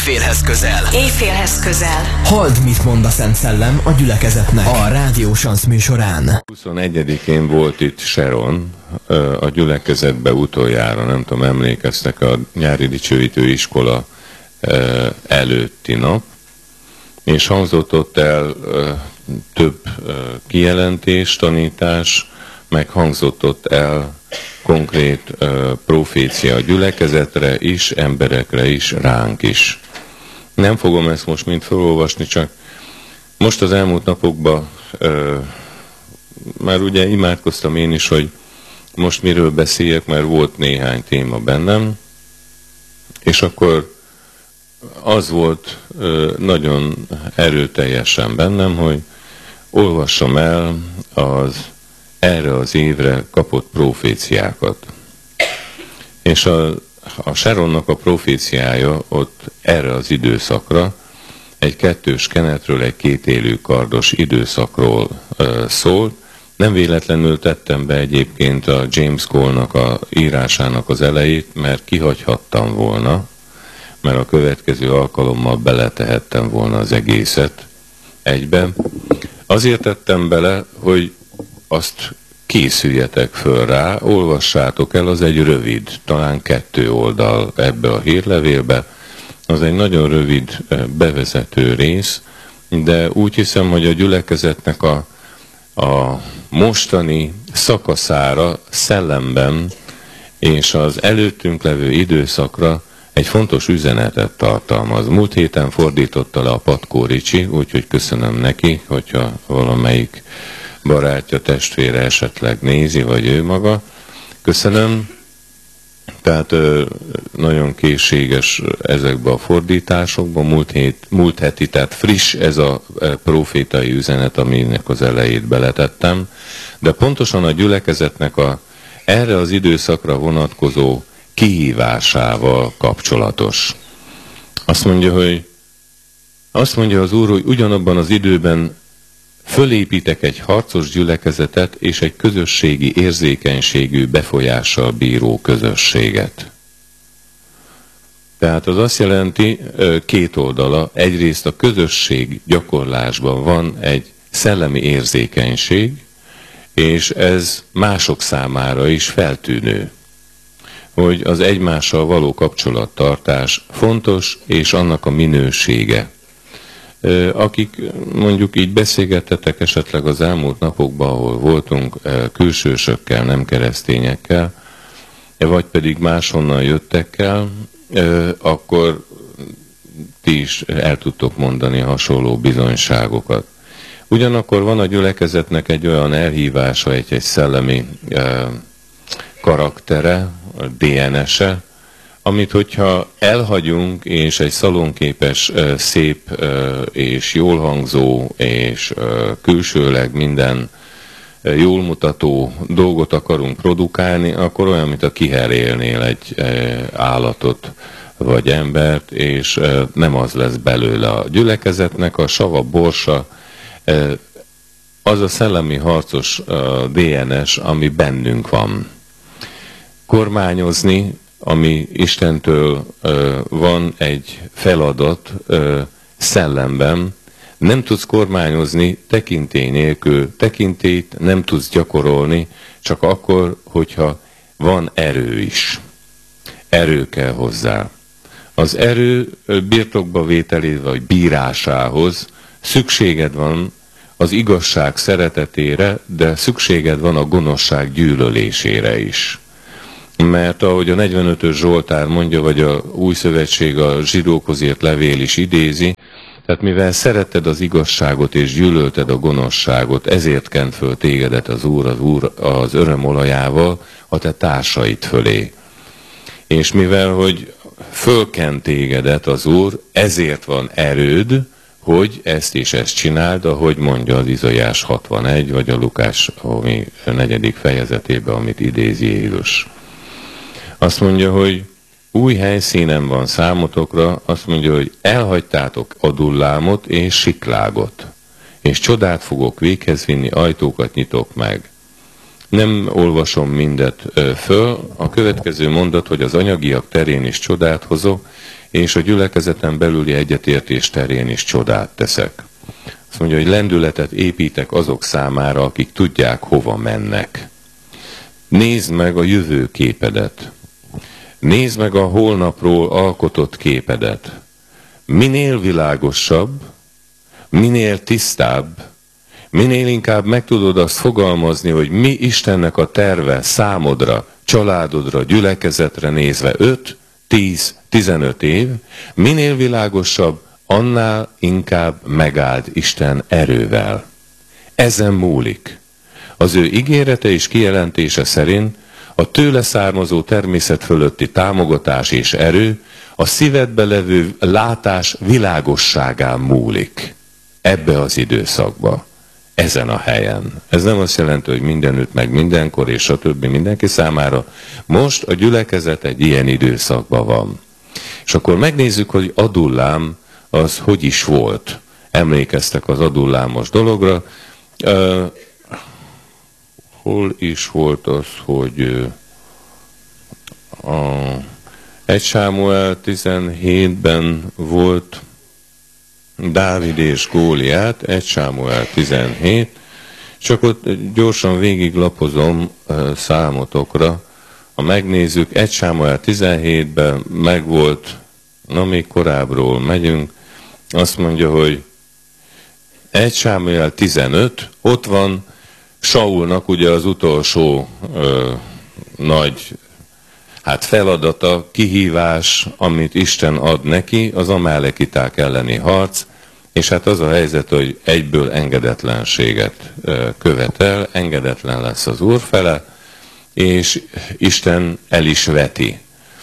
Éjfélhez közel. Éjfélhez közel. Halld, mit mond a Szent Szellem a gyülekezetnek a Rádió Sansz műsorán. 21-én volt itt Sharon, a gyülekezetbe utoljára, nem tudom, emlékeztek, a nyári dicsőítő iskola előtti nap, és hangzott ott el több kijelentés, tanítás, meg hangzott ott el konkrét profécia a gyülekezetre is, emberekre is, ránk is. Nem fogom ezt most mind felolvasni, csak most az elmúlt napokban már ugye imádkoztam én is, hogy most miről beszéljek, mert volt néhány téma bennem, és akkor az volt nagyon erőteljesen bennem, hogy olvassam el erre az évre kapott proféciákat. És a Sharonnak a proféciája ott erre az időszakra, egy kettős kenetről, egy kétélű kardos időszakról szól. Nem véletlenül tettem be egyébként a James Cole-nak a írásának az elejét, mert kihagyhattam volna, mert a következő alkalommal beletehettem volna az egészet egybe. Azért tettem bele, hogy azt készüljetek föl rá, olvassátok el, az egy rövid, talán 2 oldal ebbe a hírlevélbe, az egy nagyon rövid bevezető rész, de úgy hiszem, hogy a gyülekezetnek a mostani szakaszára, szellemben és az előttünk levő időszakra egy fontos üzenetet tartalmaz. Múlt héten fordította le a Patkó Ricsi, úgyhogy köszönöm neki, hogyha valamelyik barátja, testvére esetleg nézi, vagy ő maga. Köszönöm. Tehát nagyon készséges ezekben a fordításokban, múlt heti, tehát friss ez a profétai üzenet, aminek az elejét beletettem, de pontosan a gyülekezetnek erre az időszakra vonatkozó kihívásával kapcsolatos. Azt mondja az Úr, hogy ugyanabban az időben fölépítek egy harcos gyülekezetet és egy közösségi érzékenységű befolyással bíró közösséget. Tehát az azt jelenti, 2 oldala, egyrészt a közösség gyakorlásban van egy szellemi érzékenység, és ez mások számára is feltűnő, hogy az egymással való kapcsolattartás fontos, és annak a minősége. Akik mondjuk így beszélgettetek esetleg az elmúlt napokban, ahol voltunk külsősökkel, nem keresztényekkel, vagy pedig máshonnan jöttekkel, akkor ti is el tudtok mondani hasonló bizonyságokat. Ugyanakkor van a gyülekezetnek egy olyan elhívása, egy szellemi karaktere, DNS-e, amit hogyha elhagyunk, és egy szalonképes, szép és jól hangzó, és külsőleg minden jól mutató dolgot akarunk produkálni, akkor olyan, mint a kiherélnél egy állatot vagy embert, és nem az lesz belőle. A gyülekezetnek a sava, borsa, az a szellemi harcos DNS, ami bennünk van. Kormányozni, ami Istentől van egy feladat szellemben, nem tudsz kormányozni tekintély nélkül, tekintélyt nem tudsz gyakorolni, csak akkor, hogyha van erő is. Erő kell hozzá. Az erő birtokba vételével vagy bírásához szükséged van az igazság szeretetére, de szükséged van a gonoszság gyűlölésére is. Mert ahogy a 45-ös Zsoltár mondja, vagy a Új Szövetség a zsidókhoz írt levél is idézi, tehát mivel szeretted az igazságot és gyűlölted a gonoszságot, ezért kent föl tégedet az Úr az örömolajával a te társait fölé. És mivel, hogy fölkent tégedet az Úr, ezért van erőd, hogy ezt és ezt csináld, ahogy mondja az Izaiás 61, vagy a Lukás 4. fejezetében, amit idézi Jézus. Azt mondja, hogy új helyszínen van számotokra, azt mondja, hogy elhagytátok Adullámot és Siklágot, és csodát fogok véghez vinni, ajtókat nyitok meg. Nem olvasom mindet föl. A következő mondat, hogy az anyagiak terén is csodát hozok, és a gyülekezeten belüli egyetértés terén is csodát teszek. Azt mondja, hogy lendületet építek azok számára, akik tudják, hova mennek. Nézd meg a jövőképedet. Nézd meg a holnapról alkotott képedet. Minél világosabb, minél tisztább, minél inkább meg tudod azt fogalmazni, hogy mi Istennek a terve számodra, családodra, gyülekezetre nézve 5, 10, 15 év, minél világosabb, annál inkább megáld Isten erővel. Ezen múlik. Az ő ígérete és kijelentése szerint a tőle származó természet fölötti támogatás és erő a szívedbe levő látás világosságán múlik. Ebbe az időszakba, ezen a helyen. Ez nem azt jelenti, hogy mindenütt, meg mindenkor, és stb. Mindenki számára. Most a gyülekezet egy ilyen időszakban van. És akkor megnézzük, hogy Adullám az hogy is volt. Emlékeztek az adullámos dologra. Hol is volt az, hogy 1 Sámuel 17-ben volt Dávid és Góliát, 1 Sámuel 17, csak ott gyorsan végiglapozom számotokra. Ha megnézzük, 1 Sámuel 17-ben megvolt, na még korábbról megyünk, azt mondja, hogy 1 Sámuel 15, ott van Saulnak ugye az utolsó nagy feladata, kihívás, amit Isten ad neki, az amálekiták elleni harc, és hát az a helyzet, hogy egyből engedetlenséget követel, engedetlen lesz az Úr fele, és Isten el is veti.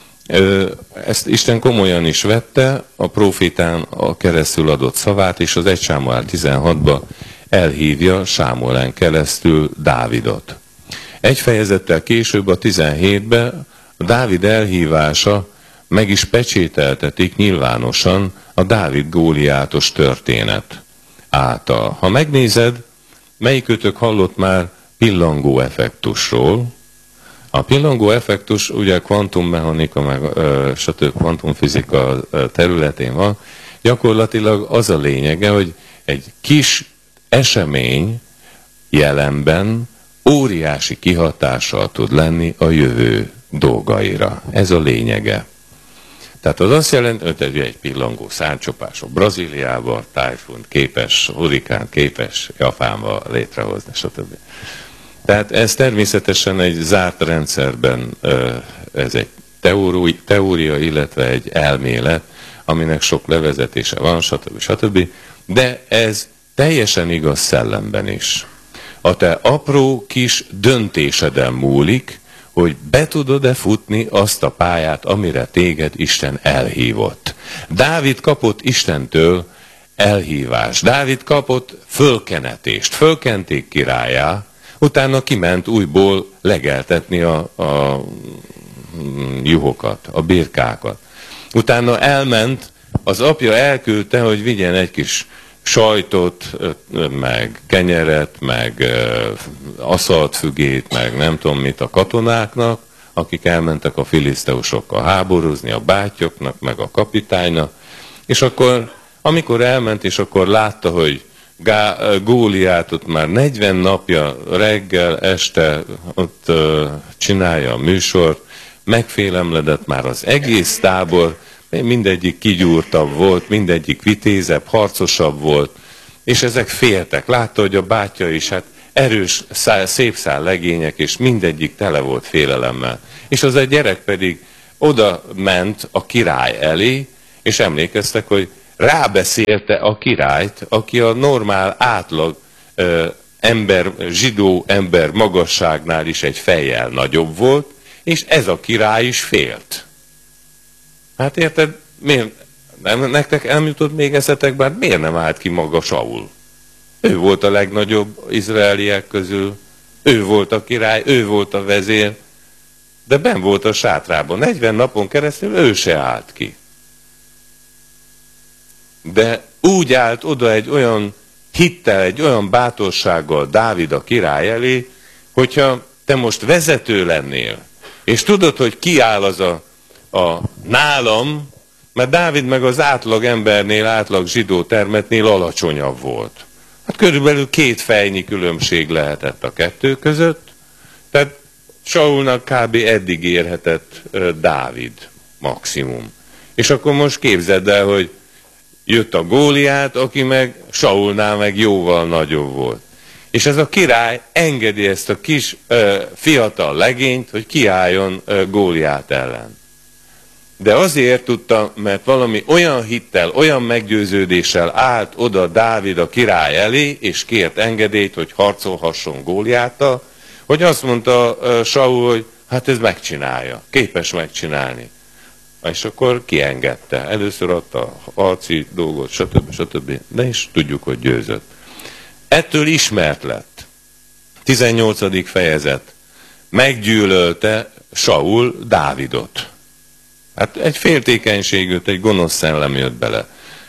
Ezt Isten komolyan is vette, a prófétán a keresztül adott szavát, és az 1 Sámuel 16-ba elhívja Sámuelen keresztül Dávidot. Egy fejezettel később a 17-ben a Dávid elhívása meg is pecsételtetik nyilvánosan a Dávid Góliátos történet által. Ha megnézed, melyikőtök hallott már pillangó effektusról? A pillangó effektus ugye kvantummechanika, meg stb. Kvantumfizika területén van. Gyakorlatilag az a lényege, hogy egy kis esemény jelenben óriási kihatással tud lenni a jövő dolgaira. Ez a lényege. Tehát az azt jelenti, hogy egy pillangó szárcsopás a Brazíliában, tájfun képes, hurikán képes Japánba létrehozni, stb. Tehát ez természetesen egy zárt rendszerben, ez egy teória, illetve egy elmélet, aminek sok levezetése van, stb. De ez teljesen igaz szellemben is. A te apró kis döntéseden múlik, hogy be tudod-e futni azt a pályát, amire téged Isten elhívott. Dávid kapott Istentől elhívást. Dávid kapott fölkenetést. Fölkenték királyá, utána kiment újból legeltetni a juhokat, a birkákat. Utána elment, az apja elküldte, hogy vigyen egy kis sajtot, meg kenyeret, meg aszaltfügét, meg nem tudom mit a katonáknak, akik elmentek a filiszteusokkal háborúzni, a bátyoknak, meg a kapitánynak, és akkor, amikor elment, és akkor látta, hogy Góliát ott már 40 napja reggel, este ott csinálja a műsort, megfélemledett már az egész tábor, mindegyik kigyúrtabb volt, mindegyik vitézebb, harcosabb volt, és ezek féltek. Látta, hogy a bátyja is erős, szép szál legények, és mindegyik tele volt félelemmel. És az egy gyerek pedig oda ment a király elé, és emlékeztek, hogy rábeszélte a királyt, aki a normál, átlag ember, zsidó ember magasságnál is egy fejjel nagyobb volt, és ez a király is félt. Hát érted, miért, nektek eljutott még eszetekbe, miért nem állt ki maga Saul? Ő volt a legnagyobb izraeliek közül, ő volt a király, ő volt a vezér, de benn volt a sátrában. 40 napon keresztül ő se állt ki. De úgy állt oda egy olyan hittel, egy olyan bátorsággal Dávid a király elé, hogyha te most vezető lennél, és tudod, hogy ki áll az a nálam, mert Dávid meg az átlag embernél, átlag zsidó termetnél alacsonyabb volt. Hát körülbelül 2 fejnyi különbség lehetett a kettő között, tehát Saulnak kb. Eddig érhetett Dávid maximum. És akkor most képzeld el, hogy jött a Góliát, aki meg Saulnál meg jóval nagyobb volt. És ez a király engedi ezt a kis fiatal legényt, hogy kiálljon Góliát ellen. De azért tudta, mert valami olyan hittel, olyan meggyőződéssel állt oda Dávid a király elé, és kért engedélyt, hogy harcolhasson Góliáttal, hogy azt mondta Saul, hogy hát ez megcsinálja, képes megcsinálni. És akkor kiengedte. Először adta a harci dolgot, stb. De is tudjuk, hogy győzött. Ettől ismert lett. 18. fejezet. Meggyűlölte Saul Dávidot. Hát egy féltékenységűt, egy gonosz szellem jött bele.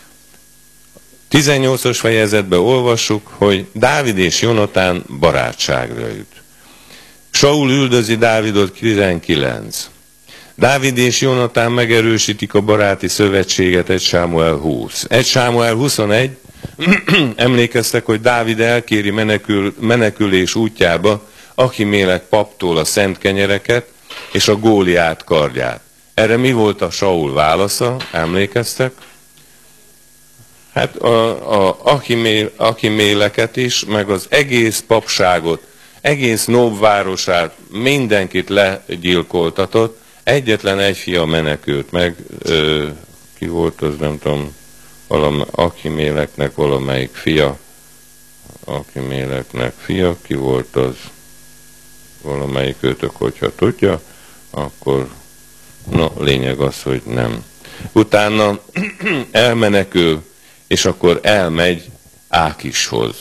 18-os fejezetben olvassuk, hogy Dávid és Jonatán barátságra jut. Saul üldözi Dávidot 19. Dávid és Jonatán megerősítik a baráti szövetséget 1 Sámuel 20. 1 Sámuel 21, emlékeztek, hogy Dávid elkéri menekülés útjába Ahimélek paptól a szent kenyereket és a Góliát kardját. Erre mi volt a Saul válasza? Emlékeztek? Hát a Ahiméleket is, meg az egész papságot, egész Nóbvárosát, mindenkit legyilkoltatott, egyetlen egy fia menekült meg, ki volt az, nem tudom, Ahiméleknek valamelyik fia, Ahiméleknek fia, ki volt az, valamelyik őtök, hogyha tudja, akkor, no, lényeg az, hogy nem. Utána elmenekül, és akkor elmegy Ákishoz.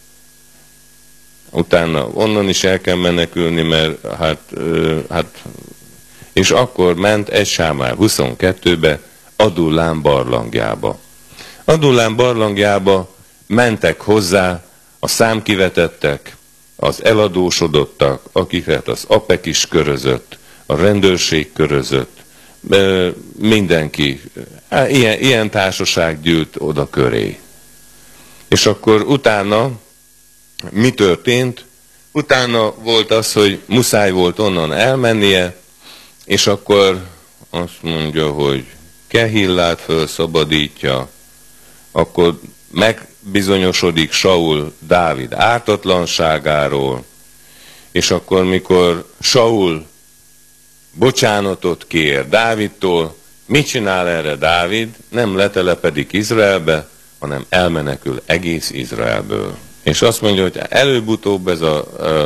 Utána onnan is el kell menekülni, mert hát és akkor ment 1 Sámuel 22-be Adullám barlangjába. Adullám barlangjába mentek hozzá a számkivetettek, az eladósodottak, akiket az apek is körözött, a rendőrség körözött, mindenki, ilyen társaság gyűlt oda köré. És akkor utána mi történt? Utána volt az, hogy muszáj volt onnan elmennie, és akkor azt mondja, hogy Kehillát felszabadítja, akkor megbizonyosodik Saul Dávid ártatlanságáról, és akkor mikor Saul bocsánatot kér Dávidtól, mit csinál erre Dávid? Nem letelepedik Izraelbe, hanem elmenekül egész Izraelből. És azt mondja, hogy előbb-utóbb ez a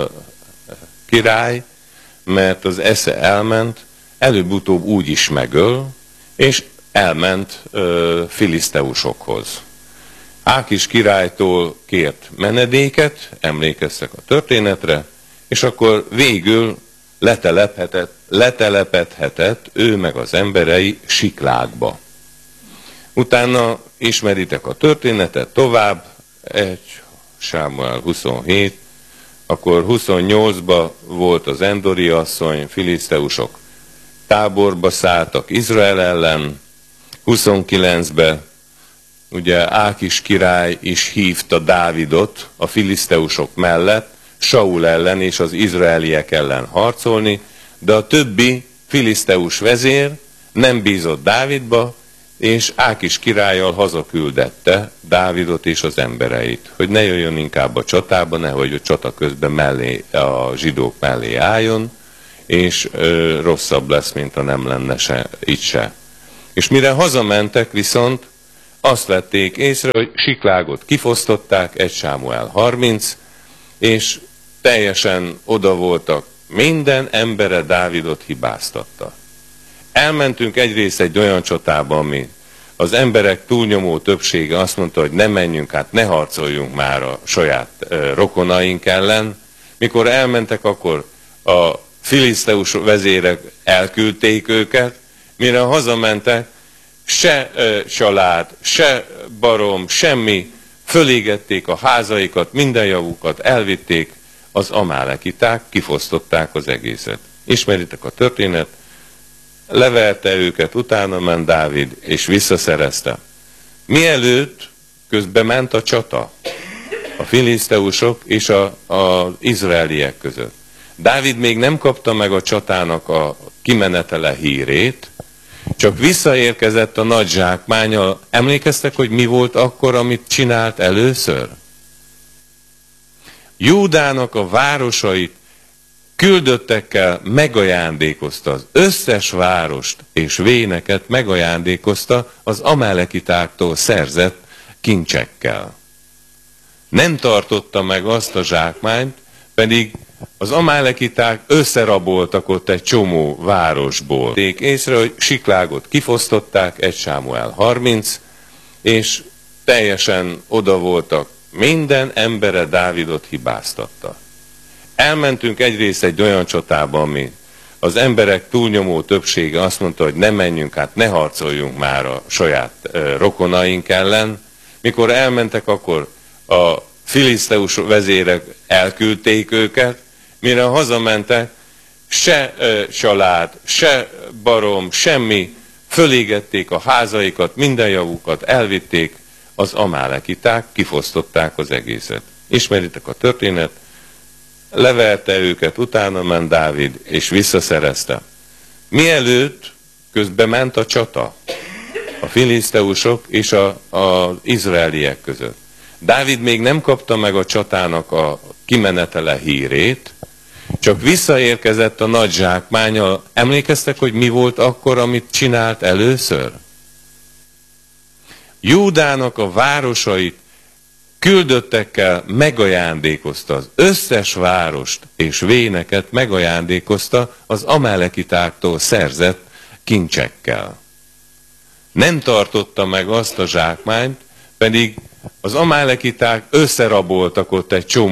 király, mert az esze elment, előbb-utóbb úgy is megöl, és elment filiszteusokhoz. Ákis királytól kért menedéket, emlékeztek a történetre, és akkor végül letelepedhetett ő meg az emberei Siklágba. Utána ismeritek a történetet tovább, 1 Sámuel 27, akkor 28-ba volt az Endori asszony, filiszteusok táborba szálltak Izrael ellen, 29-ben ugye Ákis király is hívta Dávidot a filiszteusok mellett, Saul ellen és az izraeliek ellen harcolni, de a többi filiszteus vezér nem bízott Dávidba, és Ákis királlyal hazaküldette Dávidot és az embereit, hogy ne jöjjön inkább a csatába, nehogy a csata közben a zsidók mellé álljon, és rosszabb lesz, mint ha nem lenne itt se. És mire hazamentek viszont, azt vették észre, hogy Siklágot kifosztották, 1 Sámuel 30, és teljesen oda voltak, minden embere Dávidot hibáztatta. Elmentünk egyrészt egy olyan csatába, ami az emberek túlnyomó többsége azt mondta, hogy ne menjünk át, ne harcoljunk már a saját rokonaink ellen. Mikor elmentek, akkor a filiszteus vezérek elküldték őket, mire hazamentek, se család, se barom, semmi, fölégették a házaikat, minden javukat elvitték az amálekiták kifosztották az egészet. Ismeritek a történet, leverte őket, utána ment Dávid, és visszaszerezte. Mielőtt közben ment a csata, a filiszteusok és az izraeliek között. Dávid még nem kapta meg a csatának a kimenetele hírét, csak visszaérkezett a nagy zsákmánnyal. Emlékeztek, hogy mi volt akkor, amit csinált először? Júdának a városait küldöttekkel megajándékozta, az összes várost és véneket megajándékozta az amalekitáktól szerzett kincsekkel. Nem tartotta meg azt a zsákmányt, pedig az amálekiták összeraboltak ott egy csomó városból.Ték észre, hogy Siklágot kifosztották, 1 Sámuel 30, és teljesen oda voltak, minden embere Dávidot hibáztatta. Elmentünk egyrészt egy olyan csatába, ami az emberek túlnyomó többsége azt mondta, hogy ne menjünk, hát ne harcoljunk már a saját rokonaink ellen. Mikor elmentek, akkor a filiszteus vezérek elküldték őket, mire hazamentek, se család, se barom, semmi, fölégették a házaikat, minden javukat, elvitték, az amálekiták kifosztották az egészet. Ismeritek a történet, leverte őket, utána ment Dávid, és visszaszerezte. Mielőtt közben ment a csata, a filiszteusok és az izraeliek között. Dávid még nem kapta meg a csatának a kimenetele hírét, csak visszaérkezett a nagy zsákmánnyal. Emlékeztek, hogy mi volt akkor, amit csinált először? Júdának a városait küldöttekkel megajándékozta, az összes várost és véneket megajándékozta az amalekitáktól szerzett kincsekkel. Nem tartotta meg azt a zsákmányt, pedig az amálekiták összeraboltak ott egy csomó